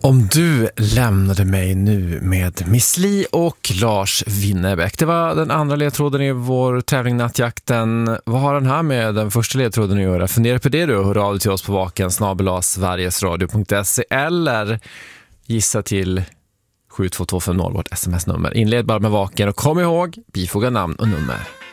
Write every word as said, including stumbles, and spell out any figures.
Om du lämnade mig nu med Miss Li och Lars Winnerbäck. Det var den andra ledtråden i vår tävling Nattjakten. Vad har den här med den första ledtråden att göra? Fundera på det du. Hör av dig till oss på vaken snabel-a sverigesradio punkt se eller gissa till sju två två fem noll vårt sms-nummer. Inled bara med vaken och kom ihåg, bifoga namn och nummer.